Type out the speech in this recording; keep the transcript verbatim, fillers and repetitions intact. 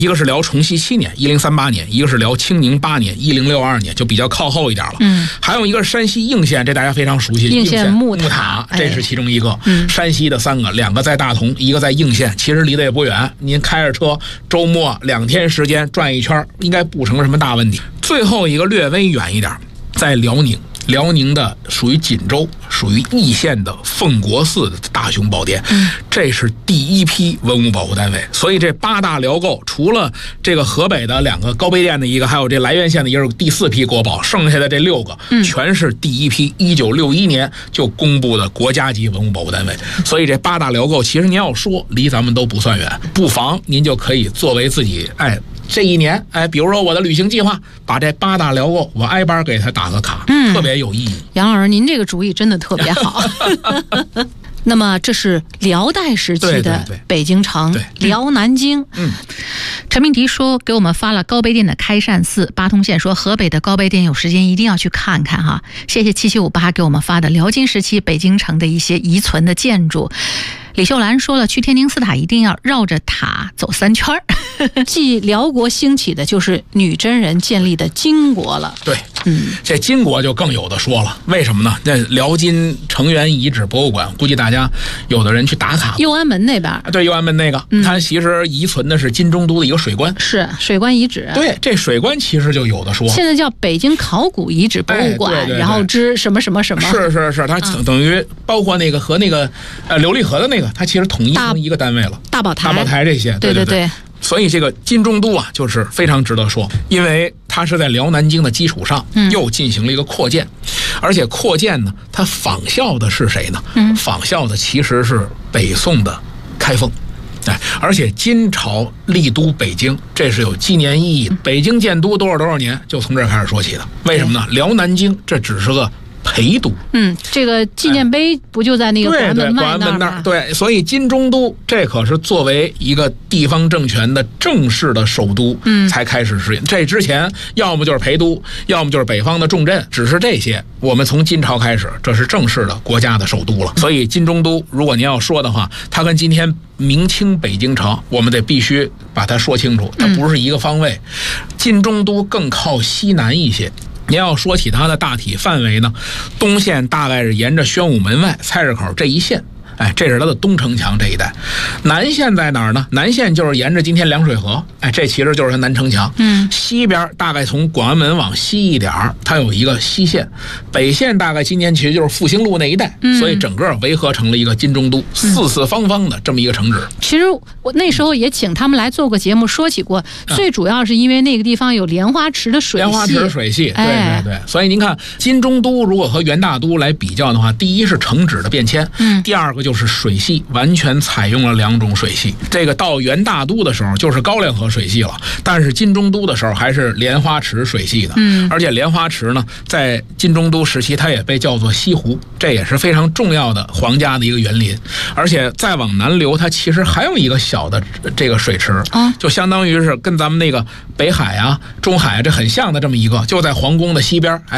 一个是辽崇熙七年一零三八年，一个是辽清宁八年一零六二年，就比较靠后一点了。嗯，还有一个是山西应县，这大家非常熟悉， 应县木塔， 木塔这是其中一个。 嗯， 山西的三个，两个在大同，一个在应县，其实离得也不远，您开着车周末两天时间转一圈，应该不成什么大问题。最后一个略微远一点，在辽宁。辽宁的属于锦州，属于易县的奉国寺的大雄宝殿，嗯，这是第一批文物保护单位。所以这八大辽构，除了这个河北的两个高碑店的一个，还有这涞源县的也是第四批国宝，剩下的这六个，嗯，全是第一批一九六一年就公布的国家级文物保护单位。所以这八大辽构，其实您要说离咱们都不算远，不妨您就可以作为自己哎。这一年，哎，比如说我的旅行计划，把这八大辽构我挨班给他打个卡，嗯，特别有意义。 杨老师，您这个主意真的特别好。那么这是辽代时期的北京城， 对对对辽南京。嗯，陈明迪说给我们发了高碑店的开善寺，八通县说河北的高碑店有时间一定要去看看哈。谢谢七七五八给我们发的辽金时期北京城的一些遗存的建筑。李秀兰说了，去天宁寺塔一定要绕着塔走三圈儿。继辽国兴起的就是女真人建立的金国了。 对，嗯，这金国就更有的说了，为什么呢？这辽金成员遗址博物馆，估计大家有的人去打卡。 右安门那边， 对，右安门那个，嗯，它其实遗存的是金中都的一个水关， 是水关遗址。 对，这水关其实就有的说， 现在叫北京考古遗址博物馆，哎、对对对然后之什么什么什么。 是是是，它等于包括那个和那个呃琉璃河的那个，它其实统一成一个单位了。 大宝台、 大宝台这些，对对对, 对, 对。 所以这个金中都啊，就是非常值得说，因为它是在辽南京的基础上又进行了一个扩建，嗯、而且扩建呢，它仿效的是谁呢？嗯，仿效的其实是北宋的开封。哎，而且金朝立都北京，这是有纪念意义的。北京建都多少多少年，就从这儿开始说起的。为什么呢？辽南京这只是个陪都，嗯， 这个纪念碑不就在那个广安门外那儿？ 对，所以金中都这可是作为一个地方政权的正式的首都，嗯，才开始实行。这之前要么就是陪都，要么就是北方的重镇，只是这些。我们从金朝开始，这是正式的国家的首都了。所以金中都，如果您要说的话，它跟今天明清北京城，我们得必须把它说清楚，它不是一个方位。金中都更靠西南一些。您要说起它的大体范围呢，东线大概是沿着宣武门外菜市口这一线，哎，这是它的东城墙这一带。南线在哪儿呢？南线就是沿着今天凉水河，哎，这其实就是它南城墙。嗯，西边大概从广安门往西一点，它有一个西线。北线大概今天其实就是复兴路那一带，嗯、所以整个围合成了一个金中都，嗯、四四方方的这么一个城址。 其实我那时候也请他们来做过节目，说起过，嗯、最主要是因为那个地方有莲花池的水系。 莲花池的水系，对对对。哎、所以您看，金中都如果和元大都来比较的话，第一是城址的变迁，嗯，第二个就是水系完全采用了两种水系。这个到元大都的时候就是高粱河水系了，但是金中都的时候还是莲花池水系的。嗯，而且莲花池呢，在金中都时期它也被叫做西湖，这也是非常重要的皇家的一个园林。而且再往南流，它其实还有一个小的这个水池，啊，就相当于是跟咱们那个北海啊、中海啊这很像的这么一个，就在皇宫的西边。